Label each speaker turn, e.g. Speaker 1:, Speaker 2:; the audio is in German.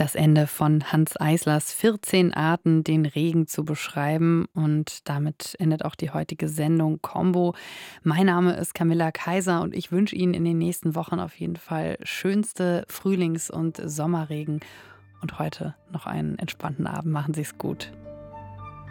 Speaker 1: Das Ende von Hans Eislers 14 Arten, den Regen zu beschreiben. Und damit endet auch die heutige Sendung Combo. Mein Name ist Camilla Kaiser und ich wünsche Ihnen in den nächsten Wochen auf jeden Fall schönste Frühlings- und Sommerregen. Und heute noch einen entspannten Abend. Machen Sie es gut.